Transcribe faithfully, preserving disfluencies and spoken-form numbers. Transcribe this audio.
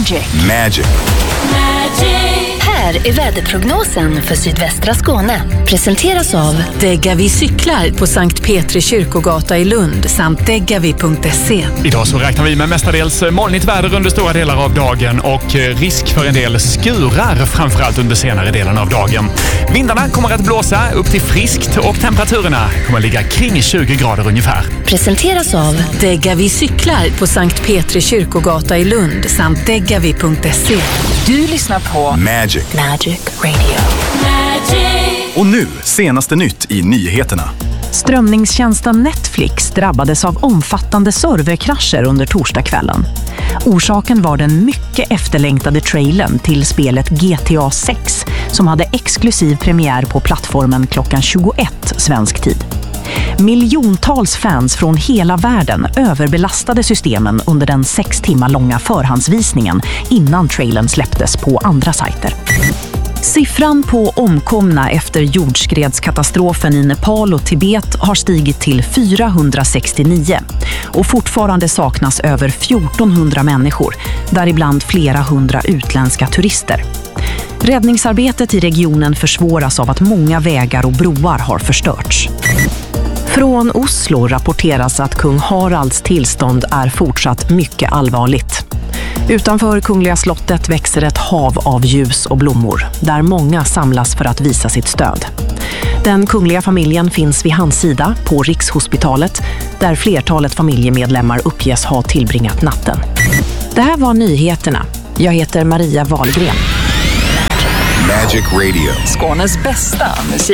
Magic. Magic. Här är väderprognosen för sydvästra Skåne. Presenteras av Degavi cyklar på Sankt Petri kyrkogata i Lund samt degavi punkt se. Idag så räknar vi med mestadels molnigt väder under stora delar av dagen och risk för en del skurar, framförallt under senare delen av dagen. Vindarna kommer att blåsa upp till friskt och temperaturerna kommer att ligga kring tjugo grader ungefär. Presenteras av Degavi cyklar på Sankt Petri kyrkogata i Lund samt degavi punkt se. Du lyssnar på Magic. Magic Radio. Magic. Och nu, senaste nytt i nyheterna. Strömningstjänsten Netflix drabbades av omfattande serverkrascher under torsdagskvällen. Orsaken var den mycket efterlängtade trailern till spelet G T A sex som hade exklusiv premiär på plattformen klockan tjugoett svensk tid. Miljontals fans från hela världen överbelastade systemen under den sex timmar långa förhandsvisningen innan trailern släpptes på andra sajter. Siffran på omkomna efter jordskredskatastrofen i Nepal och Tibet har stigit till fyrahundrasextionio och fortfarande saknas över fjortonhundra människor, däribland flera hundra utländska turister. Räddningsarbetet i regionen försvåras av att många vägar och broar har förstörts. Från Oslo rapporteras att kung Haralds tillstånd är fortsatt mycket allvarligt. Utanför Kungliga slottet växer ett hav av ljus och blommor, där många samlas för att visa sitt stöd. Den kungliga familjen finns vid hans sida på Rikshospitalet, där flertalet familjemedlemmar uppges ha tillbringat natten. Det här var nyheterna. Jag heter Maria Wahlgren. Magic Radio. Skånes bästa musik.